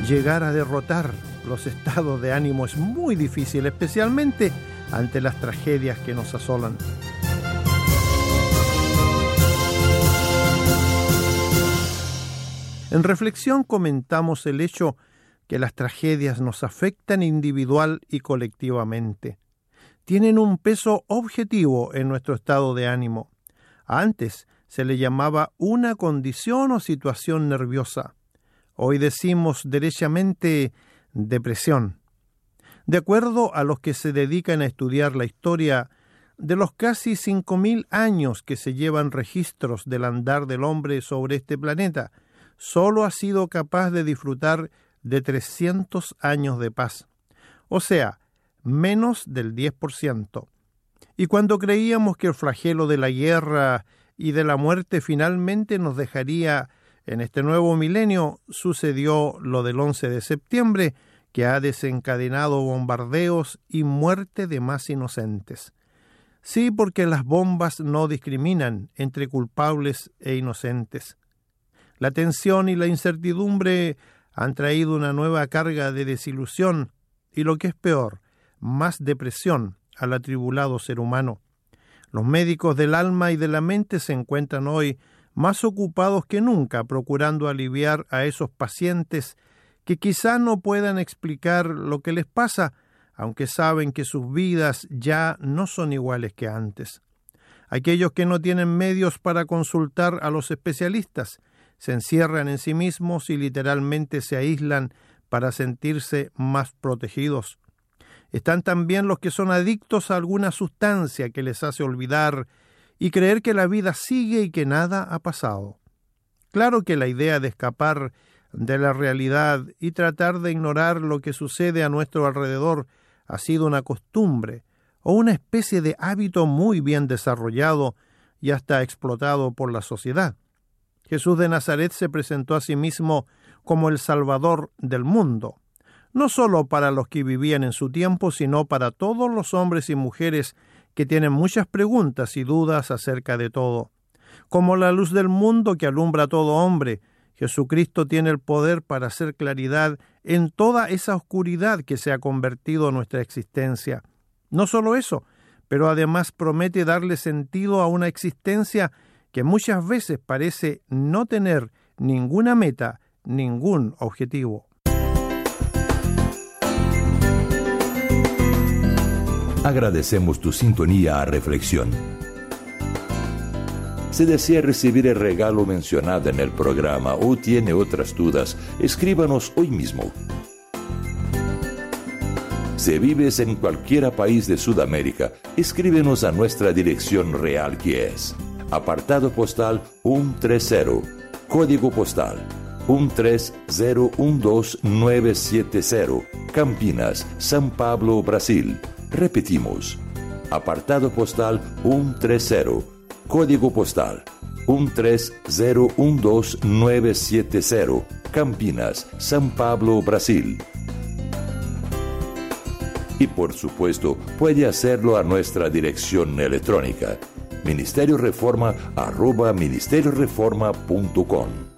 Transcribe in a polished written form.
llegar a derrotar los estados de ánimo es muy difícil, especialmente ante las tragedias que nos asolan. En reflexión comentamos el hecho que las tragedias nos afectan individual y colectivamente. Tienen un peso objetivo en nuestro estado de ánimo. Antes se le llamaba una condición o situación nerviosa. Hoy decimos derechamente depresión. De acuerdo a los que se dedican a estudiar la historia, de los casi 5.000 años que se llevan registros del andar del hombre sobre este planeta, solo ha sido capaz de disfrutar de 300 años de paz, o sea, menos del 10%. Y cuando creíamos que el flagelo de la guerra y de la muerte finalmente nos dejaría en este nuevo milenio, sucedió lo del 11 de septiembre, que ha desencadenado bombardeos y muerte de más inocentes. Sí, porque las bombas no discriminan entre culpables e inocentes. La tensión y la incertidumbre han traído una nueva carga de desilusión y, lo que es peor, más depresión al atribulado ser humano. Los médicos del alma y de la mente se encuentran hoy más ocupados que nunca procurando aliviar a esos pacientes que quizá no puedan explicar lo que les pasa, aunque saben que sus vidas ya no son iguales que antes. Aquellos que no tienen medios para consultar a los especialistas se encierran en sí mismos y literalmente se aíslan para sentirse más protegidos. Están también los que son adictos a alguna sustancia que les hace olvidar y creer que la vida sigue y que nada ha pasado. Claro que la idea de escapar de la realidad y tratar de ignorar lo que sucede a nuestro alrededor ha sido una costumbre o una especie de hábito muy bien desarrollado y hasta explotado por la sociedad. Jesús de Nazaret se presentó a sí mismo como el Salvador del mundo, no solo para los que vivían en su tiempo, sino para todos los hombres y mujeres que tienen muchas preguntas y dudas acerca de todo. Como la luz del mundo que alumbra a todo hombre, Jesucristo tiene el poder para hacer claridad en toda esa oscuridad que se ha convertido en nuestra existencia. No solo eso, pero además promete darle sentido a una existencia que muchas veces parece no tener ninguna meta, ningún objetivo. Agradecemos tu sintonía a Reflexión. Si desea recibir el regalo mencionado en el programa o tiene otras dudas, escríbanos hoy mismo. Si vives en cualquier país de Sudamérica, escríbenos a nuestra dirección real, que es apartado postal 130, código postal 13012970, Campinas, São Paulo, Brasil. Repetimos, apartado postal 130, código postal 13012970, Campinas, São Paulo, Brasil. Y por supuesto, puede hacerlo a nuestra dirección electrónica, ministerioreforma@ministerioreforma.com.